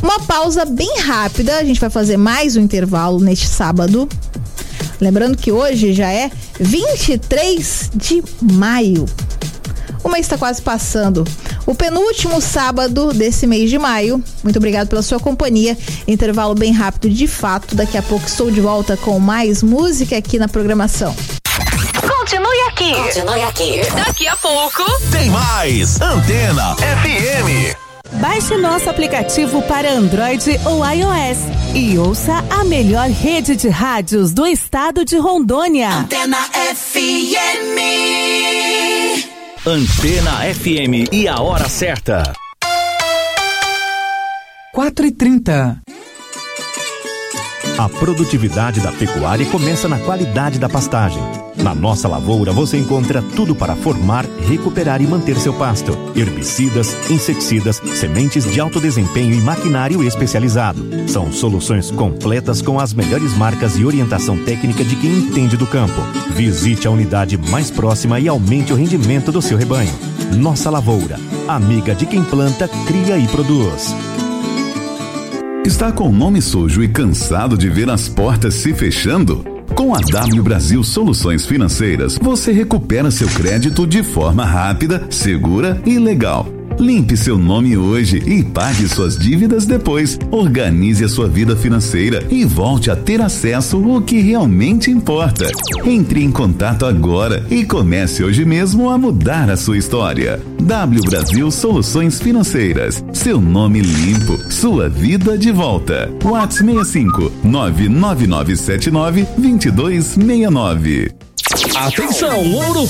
Uma pausa bem rápida, a gente vai fazer mais um intervalo neste sábado. Lembrando que hoje já é 23 de maio. O mês está quase passando. O penúltimo sábado desse mês de maio. Muito obrigado pela sua companhia. Intervalo bem rápido de fato. Daqui a pouco estou de volta com mais música aqui na programação. Continue aqui. Continue aqui. Daqui a pouco tem mais Antena FM. Baixe nosso aplicativo para Android ou iOS e ouça a melhor rede de rádios do estado de Rondônia. Antena FM. Antena FM e a hora certa. 4h30. A produtividade da pecuária começa na qualidade da pastagem. Na Nossa Lavoura você encontra tudo para formar, recuperar e manter seu pasto. Herbicidas, inseticidas, sementes de alto desempenho e maquinário especializado. São soluções completas com as melhores marcas e orientação técnica de quem entende do campo. Visite a unidade mais próxima e aumente o rendimento do seu rebanho. Nossa Lavoura, amiga de quem planta, cria e produz. Está com o nome sujo e cansado de ver as portas se fechando? Com a W Brasil Soluções Financeiras, você recupera seu crédito de forma rápida, segura e legal. Limpe seu nome hoje e pague suas dívidas depois. Organize a sua vida financeira e volte a ter acesso ao que realmente importa. Entre em contato agora e comece hoje mesmo a mudar a sua história. W Brasil Soluções Financeiras. Seu nome limpo, sua vida de volta. WhatsApp 65 99979 2269. Atenção, Ouro